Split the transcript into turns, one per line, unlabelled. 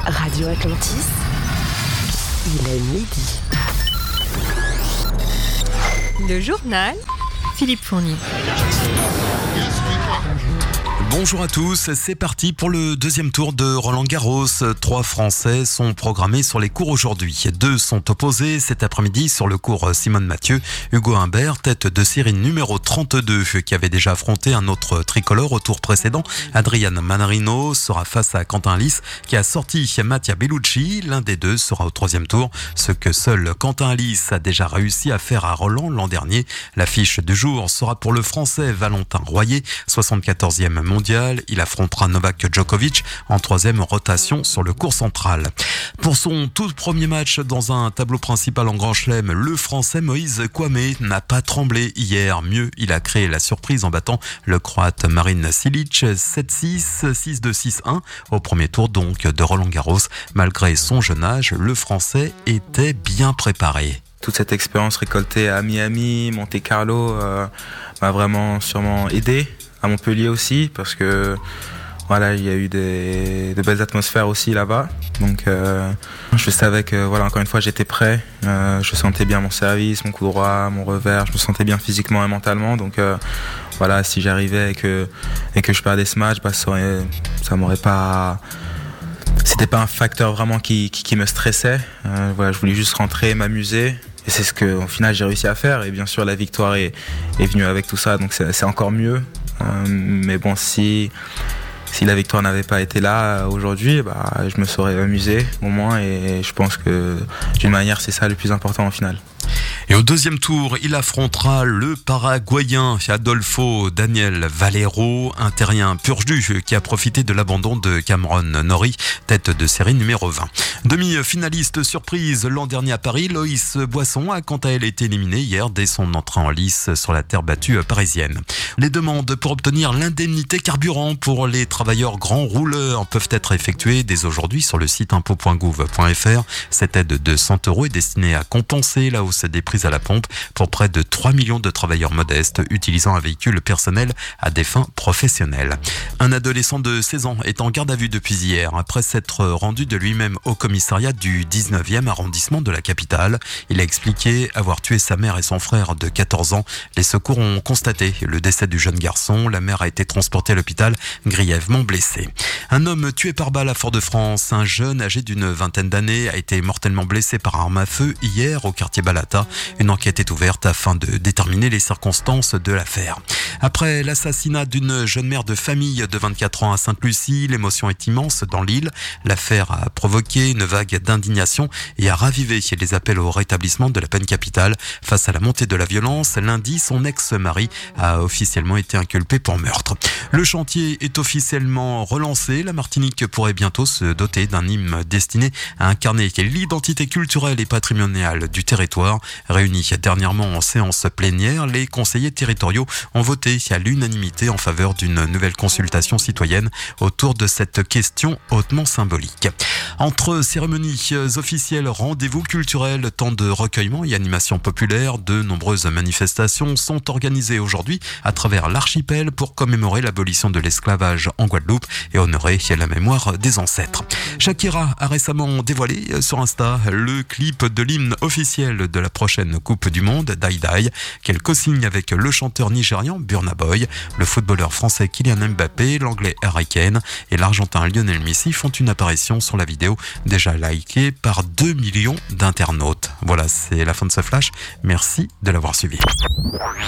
Radio Atlantis, il est midi.
Le journal, Philippe Fournier.
Bonjour à tous, c'est parti pour le deuxième tour de Roland-Garros. 3 Français sont programmés sur les cours aujourd'hui. 2 sont opposés cet après-midi sur le cours Simone Mathieu. Hugo Humbert, tête de série numéro 32, qui avait déjà affronté un autre tricolore au tour précédent. Adrian Mannarino sera face à Quentin Halys, qui a sorti Mattia Bellucci. L'un des deux sera au 3e tour, ce que seul Quentin Halys a déjà réussi à faire à Roland l'an dernier. L'affiche du jour sera pour le Français Valentin Royer, 74e mondial. Il affrontera Novak Djokovic en 3e rotation sur le court central. Pour son tout premier match dans un tableau principal en Grand Chelem, le Français Moïse Kwame n'a pas tremblé hier. Mieux, il a créé la surprise en battant le Croate Marin Cilic 7-6, 6-2, 6-1 au premier tour donc de Roland-Garros. Malgré son jeune âge, le Français était bien préparé.
Toute cette expérience récoltée à Miami, Monte-Carlo m'a vraiment sûrement aidé. À Montpellier aussi, parce que voilà, il y a eu de belles atmosphères aussi là-bas. Donc je savais que voilà, encore une fois j'étais prêt. Je sentais bien mon service, mon coup droit, mon revers. Je me sentais bien physiquement et mentalement. Donc voilà, si j'arrivais et que je perdais ce match, ça m'aurait pas. C'était pas un facteur vraiment qui me stressait. Voilà, je voulais juste rentrer, m'amuser. Et c'est ce que au final j'ai réussi à faire. Et bien sûr la victoire est venue avec tout ça, donc c'est encore mieux. Mais bon, si la victoire n'avait pas été là aujourd'hui, je me serais amusé au moins, et je pense que d'une manière c'est ça le plus important au final.
Et au deuxième tour, il affrontera le Paraguayen Adolfo Daniel Valero, un terrien pur jus qui a profité de l'abandon de Cameron Norrie, tête de série numéro 20. Demi-finaliste surprise l'an dernier à Paris, Loïs Boisson a quant à elle été éliminée hier dès son entrée en lice sur la terre battue parisienne. Les demandes pour obtenir l'indemnité carburant pour les travailleurs grands rouleurs peuvent être effectuées dès aujourd'hui sur le site impôts.gouv.fr. Cette aide de 100 € est destinée à compenser la hausse des prix à la pompe pour près de 3 millions de travailleurs modestes utilisant un véhicule personnel à des fins professionnelles. Un adolescent de 16 ans est en garde à vue depuis hier après s'être rendu de lui-même au commissariat du 19e arrondissement de la capitale. Il a expliqué avoir tué sa mère et son frère de 14 ans. Les secours ont constaté le décès du jeune garçon. La mère a été transportée à l'hôpital grièvement blessée. Un homme tué par balle à Fort-de-France. Un jeune âgé d'une vingtaine d'années a été mortellement blessé par arme à feu hier au quartier Balata. Une enquête est ouverte afin de déterminer les circonstances de l'affaire. Après l'assassinat d'une jeune mère de famille de 24 ans à Sainte-Lucie, l'émotion est immense dans l'île. L'affaire a provoqué une vague d'indignation et a ravivé les appels au rétablissement de la peine capitale. Face à la montée de la violence, lundi, son ex-mari a officiellement été inculpé pour meurtre. Le chantier est officiellement relancé. La Martinique pourrait bientôt se doter d'un hymne destiné à incarner l'identité culturelle et patrimoniale du territoire. Réunis dernièrement en séance plénière, les conseillers territoriaux ont voté à l'unanimité en faveur d'une nouvelle consultation citoyenne autour de cette question hautement symbolique. Entre cérémonies officielles, rendez-vous culturels, temps de recueillement et animations populaires, de nombreuses manifestations sont organisées aujourd'hui à travers l'archipel pour commémorer l'abolition de l'esclavage en Guadeloupe et honorer la mémoire des ancêtres. Shakira a récemment dévoilé sur Insta le clip de l'hymne officiel de la prochaine Coupe du Monde, Die Die, qu'elle co-signe avec le chanteur nigérian Burna Boy. Le footballeur français Kylian Mbappé, l'anglais Harry Kane et l'argentin Lionel Messi font une apparition sur la vidéo déjà likée par 2 millions d'internautes. Voilà, c'est la fin de ce flash. Merci de l'avoir suivi.